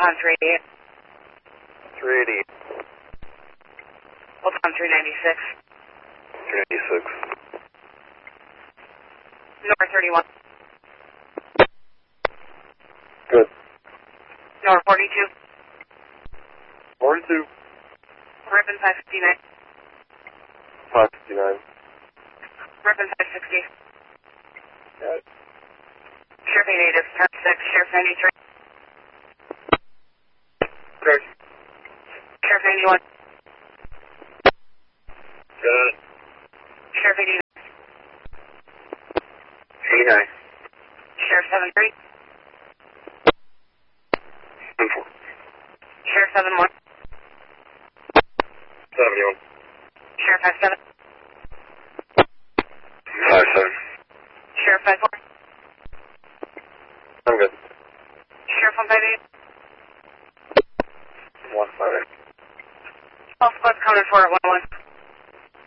on 388. 388. Hold on 396. 396. North 31. Good. North 42. 42. Ribbon 559. 559. Ribbon 560. Got it. Sheriff 88 is turn 6. Sheriff 93. Correct. Sheriff 91. Got it. Sheriff 89. 89. Sheriff 73. 74. Sheriff 71. 71. Sheriff 57. 57. Sheriff 54. I'm good. Sheriff 158. 158. All squads coming for at 1-1.